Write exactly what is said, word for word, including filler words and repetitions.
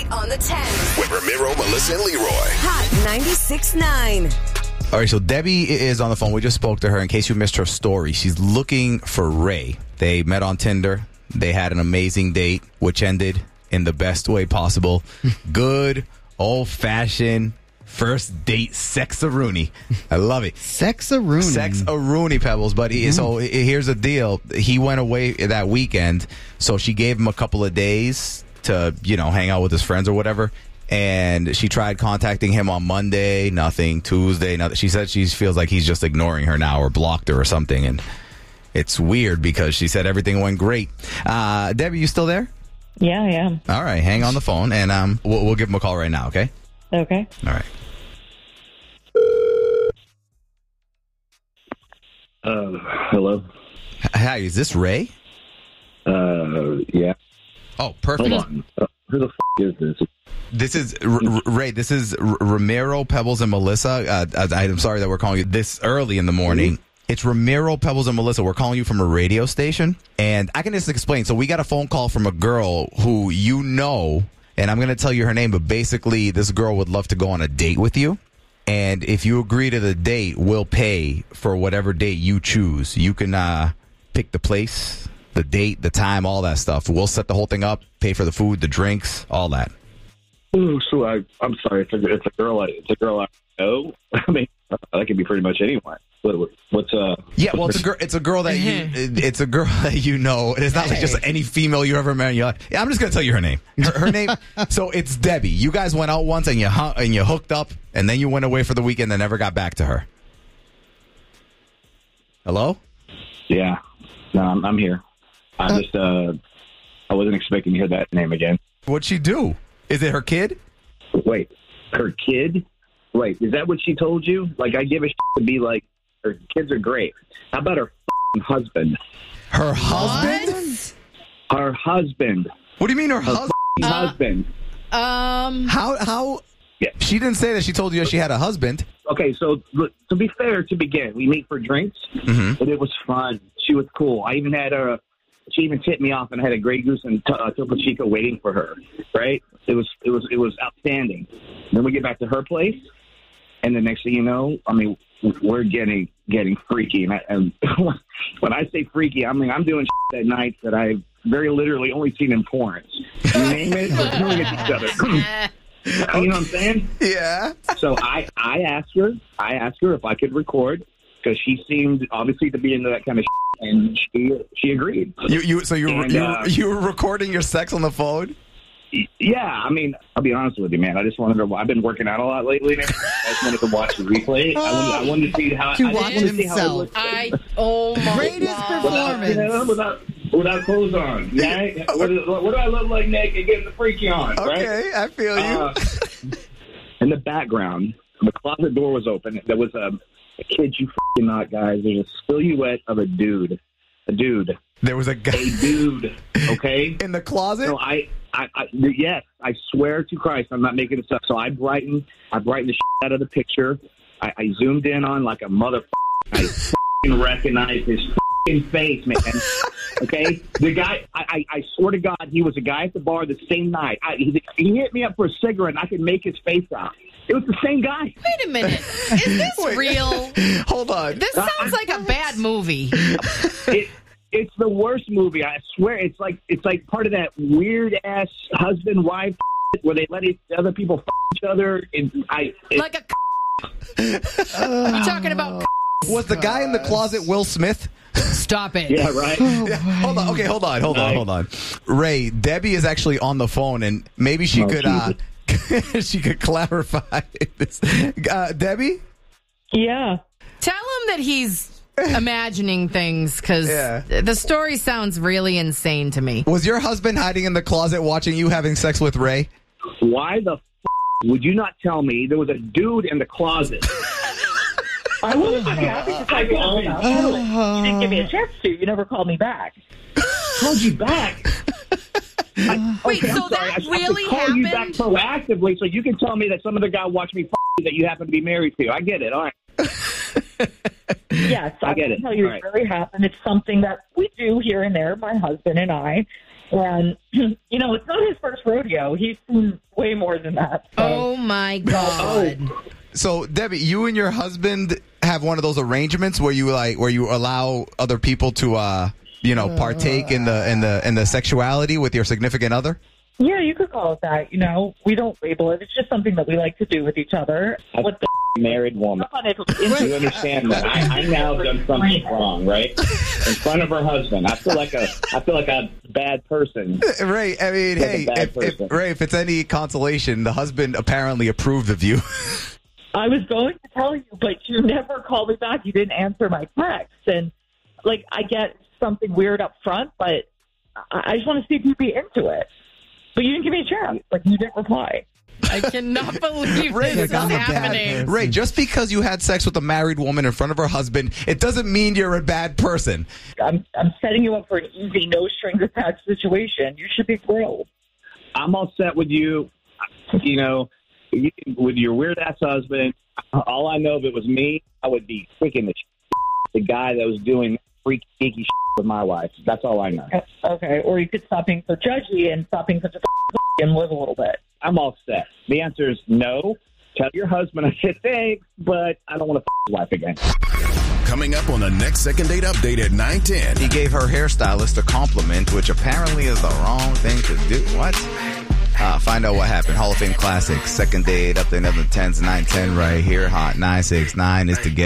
on the ten. With Ramiro, Melissa, and Leroy. Hot ninety-six point nine. All right, so Debbie is on the phone. We just spoke to her. In case you missed her story, she's looking for Ray. They met on Tinder. They had an amazing date, which ended in the best way possible. Good, old-fashioned first date sex-a-rooney. I love it. Sex-a-rooney. Sex-a-rooney, Pebbles. But he, so here's the deal. He went away that weekend, so she gave him a couple of days to, you know, hang out with his friends or whatever. And she tried contacting him on Monday, nothing. Tuesday, nothing. She said she feels like he's just ignoring her now or blocked her or something. And it's weird because she said everything went great. Uh, Debbie, you still there? Yeah, I am. All right, hang on the phone, and um, we'll, we'll give him a call right now, okay? Okay. All right. Uh, hello? Hi, is this Ray? Uh, yeah. Oh, perfect. Hold on. Uh, who the f*** is this? This is R- R- Ray. This is R- Ramiro, Pebbles, and Melissa. Uh, I'm sorry that we're calling you this early in the morning. Mm-hmm. It's Ramiro, Pebbles, and Melissa. We're calling you from a radio station, and I can just explain. So we got a phone call from a girl who you know, and I'm going to tell you her name, but basically this girl would love to go on a date with you, and if you agree to the date, we'll pay for whatever date you choose. You can uh, pick the place, the date, the time, all that stuff. We'll set the whole thing up, pay for the food, the drinks, all that. Ooh, so I, I'm sorry. It's a, it's a girl. I, it's a girl I know. I mean, that could be pretty much anyone. What, what's uh? Yeah, well, it's a girl. It's a girl that you. It's a girl that you know. It's not like just any female you ever met. And you're like, yeah, I'm just gonna tell you her name. Her, her name. So it's Debbie. You guys went out once and you hung, and you hooked up, and then you went away for the weekend and never got back to her. Hello? Yeah. No, I'm, I'm here. I uh, just uh, I wasn't expecting to hear that name again. What'd she do? Is it her kid? Wait, her kid? Wait, is that what she told you? Like, I give a shit to be like, her kids are great. How about her f***ing husband? Her husband? Her husband. What do you mean her, her husband? Uh, husband. Um. How? How? Yeah. She didn't say that. She told you she had a husband. Okay, so look, to be fair, to begin, we meet for drinks, mm-hmm. but it was fun. She was cool. I even had her. She even tipped me off, and I had a Grey Goose and t- uh, Topo Chico waiting for her. Right? It was it was it was outstanding. Then we get back to her place, and the next thing you know, I mean, we're getting getting freaky. And, I, and when I say freaky, I mean I'm doing shit at nights that I've very literally only seen in porns. You name it, we're doing it to each other. You know what I'm saying? Yeah. So I, I asked her, I asked her if I could record because she seemed obviously to be into that kind of shit, and she she agreed. You you so you and, you, uh, you were recording your sex on the phone? Yeah, I mean, I'll be honest with you, man. I just wanted to. I've been working out a lot lately. And everything. I just wanted to watch the replay. I wanted, I wanted to see how. To I watch wanted to see how it himself. looked. I oh my Greatest God. performance. You know, without without clothes on. Right? What, do- what do I look like naked, getting the freaky on? Okay, right? I feel you. Uh, in the background, the closet door was open. There was a, a kid, you f***ing not, guys. There's a silhouette of a dude. A dude. There was a guy. A dude. Okay? In the closet? So I, I, I, yes, I swear to Christ, I'm not making this up. So I brightened, I brightened the shit out of the picture. I, I zoomed in on like a mother. I f***ing recognized his f***ing face, man. Okay, the guy. I, I, I swear to God, he was a guy at the bar the same night. I, he, he hit me up for a cigarette, and I could make his face out. It was the same guy. Wait a minute. Is this Wait. real? Hold on. This sounds like a bad movie. It, it's the worst movie. I swear. It's like it's like part of that weird ass husband wife where they let each, other people f- each other. And I it, Like a. You talking about? Was the guy in the closet Will Smith? Stop it. yeah, right. Yeah, hold on. Okay, hold on. Hold on. Right. Hold on. Ray, Debbie is actually on the phone, and maybe she Oh, could uh, she could clarify this. Uh, Debbie? Yeah. Tell him that he's imagining things because Yeah. the story sounds really insane to me. Was your husband hiding in the closet watching you having sex with Ray? Why the f- would you not tell me there was a dude in the closet? I was happy to tell you all about it. You didn't give me a chance to. You never called me back. Called you back. I, Wait, okay, I'm so sorry. that I, really I call you back happened? proactively so you can tell me that some other guy watched me f- that you happen to be married to. I get it. All right. Yes, I, I get can it. tell you All it's right. very happened. It's something that we do here and there, my husband and I. And, you know, it's not his first rodeo. He's seen way more than that. So. Oh, my God. So, Debbie, you and your husband have one of those arrangements where you like where you allow other people to, uh, you know, partake in the in the in the sexuality with your significant other. Yeah, you could call it that. You know, we don't label it. It's just something that we like to do with each other. What the married woman. You understand that I, I now have done something wrong, right? In front of her husband. I feel like a I feel like a bad person. Right. I mean, Like a hey, bad if, if, person. Ray, if it's any consolation, the husband apparently approved of you. I was going to tell you, but you never called me back. You didn't answer my text. And, like, I get something weird up front, but I, I just want to see if you'd be into it. But you didn't give me a chance. Like, you didn't reply. I cannot believe Ray, this is I'm a bad happening. Ray, just because you had sex with a married woman in front of her husband, it doesn't mean you're a bad person. I'm I'm setting you up for an easy, no strings attached situation. You should be thrilled. I'm all set with you. You know, you, with your weird ass husband. All I know, if it was me, I would be kicking the shit, the guy that was doing freaky, geeky shit with my wife. That's all I know. Okay, or you could stop being so judgy and stop being such a and live a little bit. I'm all set. The answer is no. Tell your husband I said thanks, but I don't want to f- his wife again. Coming up on the next Second Date Update at nine ten. He gave her hairstylist a compliment, which apparently is the wrong thing to do. What? Uh, find out what happened. Hall of Fame Classic, Second Date Update, another tens, nine ten right here. Hot nine six nine is to get.